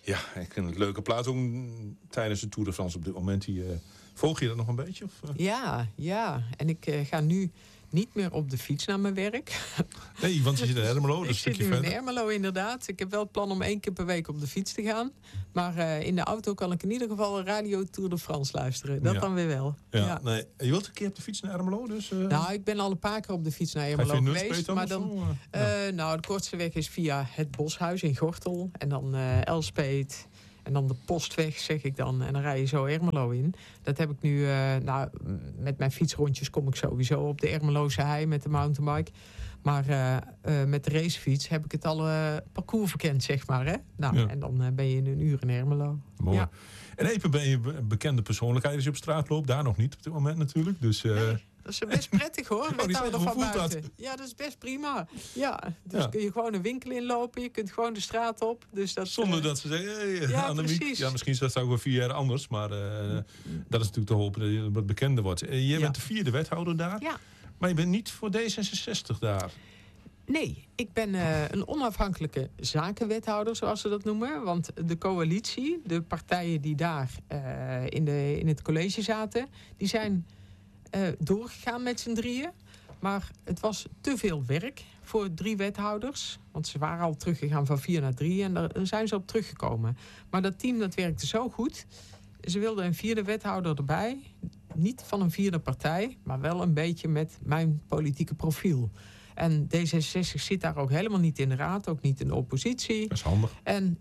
Ja, ik vind het leuke plaat ook tijdens de Tour de France op dit moment. Volg je dat nog een beetje? Of? Ja. En ik ga nu niet meer op de fiets naar mijn werk. Nee, want je zit in Ermelo, Ik zit nu in Ermelo, inderdaad. Ik heb wel het plan om 1 keer per week op de fiets te gaan. Maar in de auto kan ik in ieder geval Radio Tour de France luisteren. Dat dan weer wel. Ja. Nee. Je wilt een keer op de fiets naar Ermelo? Dus, Nou, ik ben al een paar keer op de fiets naar Ermelo geweest. Maar dan, de kortste weg is via het Boshuis in Gortel. En dan Elspeet. En dan de Postweg, zeg ik dan. En dan rij je zo Ermelo in. Dat heb ik nu... met mijn fietsrondjes kom ik sowieso op de Ermeloze hei met de mountainbike. Maar met de racefiets heb ik het alle parcours verkend, zeg maar. Hè? Nou, en dan ben je in een uur in Ermelo. Mooi. Ja. En even ben je een bekende persoonlijkheid als je op straat loopt. Daar nog niet op dit moment natuurlijk. Dus, nee, dat is best prettig hoor. Hoe voelt dat? Ja, dat is best prima. Ja, dus kun je gewoon een winkel inlopen. Je kunt gewoon de straat op. Dus dat, zonder dat ze zeggen, hey, ja, Annemiek. precies. Ja, misschien is dat ook wel 4 jaar anders. Maar dat is natuurlijk te hopen dat je wat bekender wordt. Je bent de 4e wethouder daar. Ja. Maar je bent niet voor D66 daar. Nee, ik ben een onafhankelijke zakenwethouder, zoals ze dat noemen. Want de coalitie, de partijen die daar in het college zaten, die zijn doorgegaan met z'n drieën. Maar het was te veel werk voor 3 wethouders. Want ze waren al teruggegaan van 4 naar 3 en daar zijn ze op teruggekomen. Maar dat team dat werkte zo goed. Ze wilden een 4e wethouder erbij. Niet van een 4e partij, maar wel een beetje met mijn politieke profiel. En D66 zit daar ook helemaal niet in de raad, ook niet in de oppositie. Dat is handig. En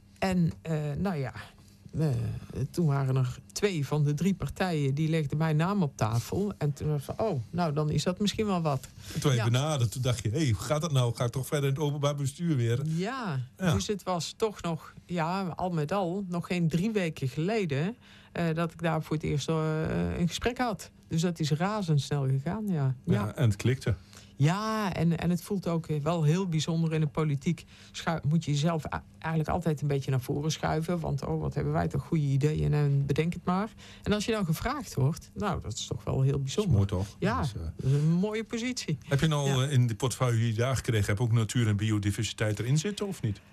toen waren er 2 van de 3 partijen die legden mijn naam op tafel. En toen dacht ik van, dan is dat misschien wel wat. En toen je benaderd, toen dacht je, hoe gaat dat nou? Ga ik toch verder in het openbaar bestuur weer? Ja, dus het was toch nog, al met al, nog geen 3 weken geleden dat ik daar voor het eerst een gesprek had. Dus dat is razendsnel gegaan, ja. En het klikte. Ja, en het voelt ook wel heel bijzonder in de politiek. Moet je jezelf eigenlijk altijd een beetje naar voren schuiven. Want wat hebben wij toch goede ideeën en bedenk het maar. En als je dan gevraagd wordt, dat is toch wel heel bijzonder. Dat is mooi toch? Ja, dat is een mooie positie. Heb je nou in de portefeuille die je daar gekregen hebt ook natuur en biodiversiteit erin zitten of niet?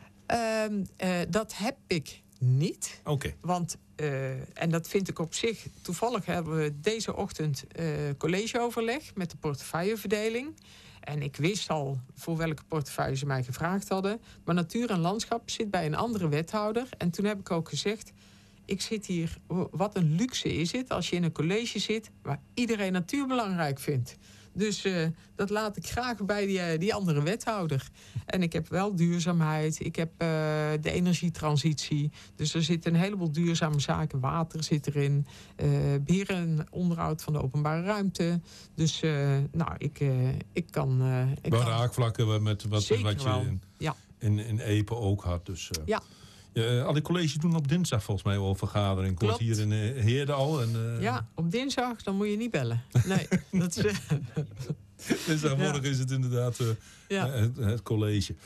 Dat heb ik niet. Oké. Want, en dat vind ik op zich... Toevallig hebben we deze ochtend collegeoverleg met de portefeuilleverdeling. En ik wist al voor welke portefeuille ze mij gevraagd hadden. Maar natuur en landschap zit bij een andere wethouder. En toen heb ik ook gezegd... Ik zit hier... Wat een luxe is het als je in een college zit... waar iedereen natuur belangrijk vindt. Dus dat laat ik graag bij die andere wethouder. En ik heb wel duurzaamheid. Ik heb de energietransitie. Dus er zitten een heleboel duurzame zaken. Water zit erin. Beheer en onderhoud van de openbare ruimte. Dus ik kan... raakvlakken met wat je in Epe ook had. Dus, ja. Al die colleges doen op dinsdag volgens mij wel vergadering. Ik hoor hier in Heerde al. Ja, op dinsdag dan moet je niet bellen. Nee, dat is... Dinsdagmorgen is het inderdaad het college.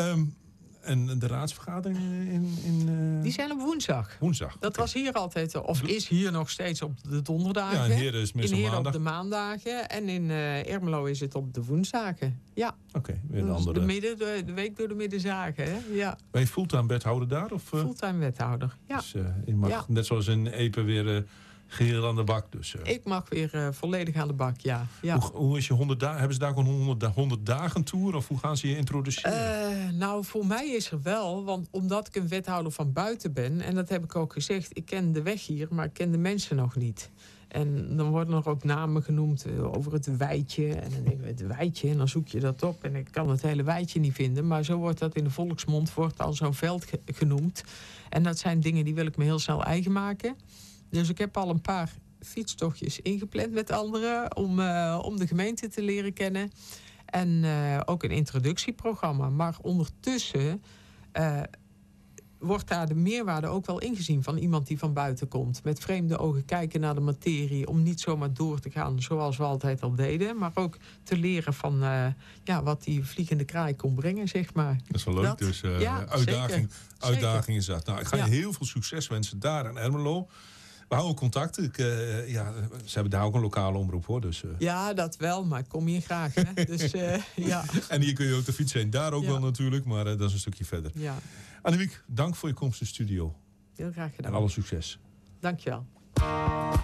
En de raadsvergaderingen Die zijn op woensdag. Dat was hier altijd, of is hier nog steeds op de donderdagen. Ja, in Heerde is meestal maandag. Op de maandagen. En in Ermelo is het op de woensdagen. Ja. Oké, weer een andere. De week door de middenzagen. Hè? Ja. Ben je fulltime wethouder daar? Of? Fulltime wethouder, ja. Dus je mag net zoals in Epe weer... geheel aan de bak dus. Ik mag weer volledig aan de bak, ja. Hoe is je 100 dagen? Hebben ze daar gewoon 100 dagen tour? Of hoe gaan ze je introduceren? Voor mij is er wel. Want omdat ik een wethouder van buiten ben... en dat heb ik ook gezegd... ik ken de weg hier, maar ik ken de mensen nog niet. En dan worden er ook namen genoemd over het Weitje. En dan denk ik, het Weitje, en dan zoek je dat op. En ik kan het hele Weitje niet vinden. Maar zo wordt dat in de volksmond wordt al zo'n veld genoemd. En dat zijn dingen die wil ik me heel snel eigen maken... Dus ik heb al een paar fietstochtjes ingepland met anderen... om de gemeente te leren kennen. En ook een introductieprogramma. Maar ondertussen wordt daar de meerwaarde ook wel ingezien... van iemand die van buiten komt. Met vreemde ogen kijken naar de materie... om niet zomaar door te gaan zoals we altijd al deden. Maar ook te leren van wat die vliegende kraai kon brengen, zeg maar. Dat is wel leuk, uitdaging is dat. Nou, ik ga je heel veel succes wensen daar in Ermelo. We houden contact. Ze hebben daar ook een lokale omroep, hoor. Dus, Ja, dat wel, maar ik kom hier graag. Hè? Dus, ja. En hier kun je ook de fiets heen. Daar ook wel natuurlijk, maar dat is een stukje verder. Ja. Annemiek, dank voor je komst in de studio. Heel graag gedaan. En alle succes. Dank je wel.